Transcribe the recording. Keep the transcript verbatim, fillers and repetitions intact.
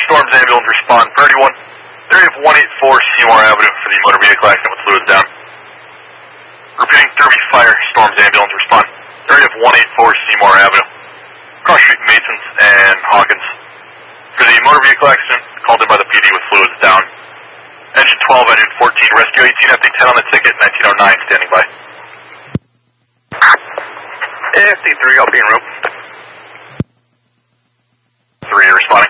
Storms ambulance respond. Priority one, area of one eighty-four Seymour Avenue for the motor vehicle accident with fluids down. Repeating, Derby Fire Storms ambulance respond. Area of one eighty-four Seymour Avenue. Cross Street Masons and Hawkins. For the motor vehicle accident, called in by the P D with fluids down. Engine twelve, engine fourteen, rescue eighteen, F D ten on the ticket, nineteen oh nine, standing by. F D three, I'll be en route. three, responding.